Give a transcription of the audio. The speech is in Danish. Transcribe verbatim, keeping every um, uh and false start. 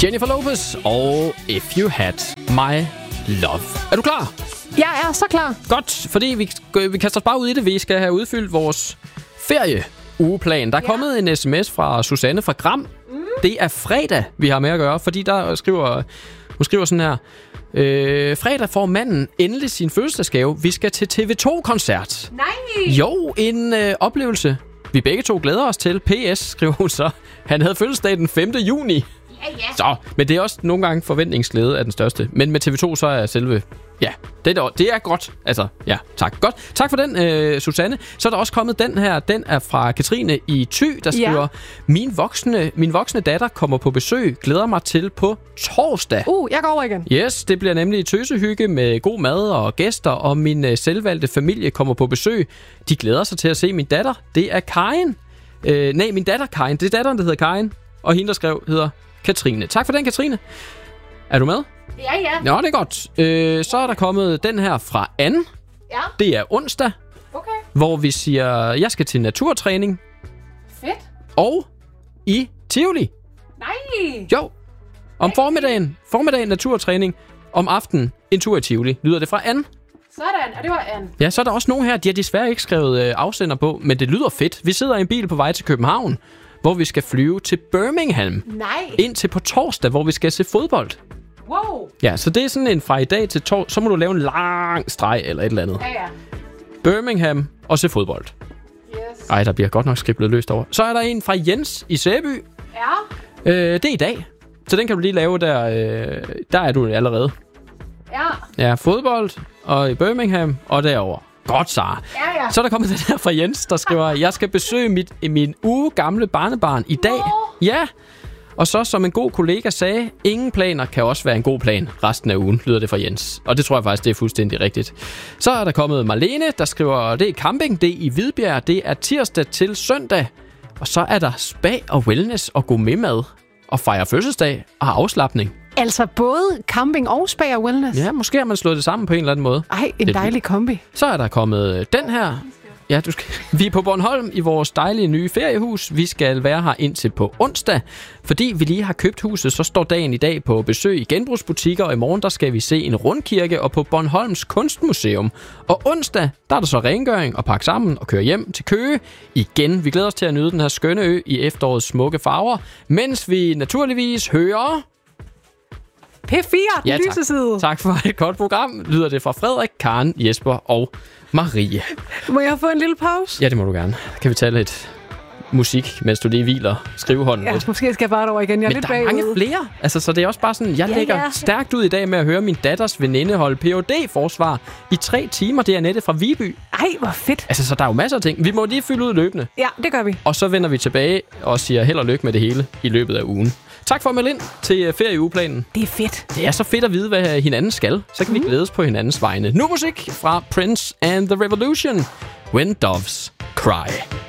Jennifer Lopez og If You Had My Love. Er du klar? Jeg er så klar. Godt, fordi vi, vi kaster os bare ud i det. Vi skal have udfyldt vores ferie-ugeplan. Der er ja. kommet en sms fra Susanne fra Gram. Mm. Det er fredag, vi har med at gøre, fordi der skriver, hun skriver sådan her. Øh, fredag får manden endelig sin fødselsdagsgave. Vi skal til T V to-koncert. Nej! Jo, en øh, oplevelse. Vi begge to glæder os til. P S, skriver hun så. Han havde fødselsdag den femte juni. Ja, ja. Så, men det er også nogle gange forventningsglæde af den største. Men med T V to, så er selve... Ja, det er, det er godt. Altså, ja, tak. Godt. Tak for den, øh, Susanne. Så er der også kommet den her. Den er fra Katrine i Thy, der skriver... Ja. Min, voksne, min voksne datter kommer på besøg. Glæder mig til på torsdag. Uh, jeg går over igen. Yes, det bliver nemlig tøsehygge med god mad og gæster. Og min øh, selvvalgte familie kommer på besøg. De glæder sig til at se min datter. Det er Karin. Øh, nej, min datter Karin. Det er datteren, der hedder Karin. Og hende, der skrev, hedder Katrine. Tak for den, Katrine. Er du med? Ja, ja. Nå, det er godt. Øh, så er der kommet den her fra Anne. Ja. Det er onsdag, okay. hvor vi siger, jeg skal til naturtræning. Fedt. Og i Tivoli. Nej. Jo. Om formiddagen, formiddagen naturtræning. Om aftenen en tur i Tivoli. Lyder det fra Anne? Sådan, og det var Anne. Ja, så er der også nogen her, de har desværre ikke skrevet øh, afsender på, men det lyder fedt. Vi sidder i en bil på vej til København, hvor vi skal flyve til Birmingham. Nej. Indtil på torsdag, hvor vi skal se fodbold. Wow. Ja, så det er sådan en fra i dag til torsdag. Så må du lave en lang streg eller et eller andet. Ja, ja. Birmingham og se fodbold. Yes. Ej, der bliver godt nok skriblet løst over. Så er der en fra Jens i Sæby. Ja. Øh, det er i dag. Så den kan du lige lave der. Øh, der er du allerede. Ja. Ja, fodbold og i Birmingham og derover. Godt, Sara. Ja, ja. Så er der kommet den her fra Jens, der skriver, jeg skal besøge mit, min uge gamle barnebarn i dag. Nå. Ja. Og så, som en god kollega sagde, ingen planer kan også være en god plan resten af ugen, lyder det fra Jens. Og det tror jeg faktisk, det er fuldstændig rigtigt. Så er der kommet Marlene, der skriver, det er camping, det er i Hvidbjerg, det er tirsdag til søndag. Og så er der spa og wellness og gourmetmad og fejre fødselsdag og afslapning. Altså både camping og spa og wellness? Ja, måske har man slået det sammen på en eller anden måde. Ej, en dejlig kombi. Så er der kommet den her. Ja, du skal... Vi er på Bornholm i vores dejlige nye feriehus. Vi skal være her indtil på onsdag. Fordi vi lige har købt huset, så står dagen i dag på besøg i genbrugsbutikker, og i morgen der skal vi se en rundkirke og på Bornholms Kunstmuseum. Og onsdag, der er der så rengøring og pakke sammen og køre hjem til Køge. Igen, vi glæder os til at nyde den her skønne ø i efterårets smukke farver, mens vi naturligvis hører... P fire, den ja, lyse side. Tak for et godt program, lyder det fra Frederik, Karen, Jesper og Marie. Må jeg få en lille pause? Ja, det må du gerne. Kan vi tage lidt musik, mens du lige hviler skrivehånden ja, lidt? måske skal jeg bare over igen. Jeg er Men lidt der er bagud. mange flere. Altså, så det er også bare sådan, jeg ja, lægger ja. stærkt ud i dag med at høre min datters veninde holde P H D-forsvar i tre timer. Det er Annette fra Viby. Ej, hvor fedt. Altså, så der er jo masser af ting. Vi må lige fylde ud løbende. Ja, det gør vi. Og så vender vi tilbage og siger held og lykke med det hele i løbet af ugen. Tak for at melde ind til ferieugeplanen. Det er fedt. Det er så fedt at vide, hvad hinanden skal. Så kan mm. vi glædes på hinandens vegne. Nu musik fra Prince and the Revolution. When Doves Cry.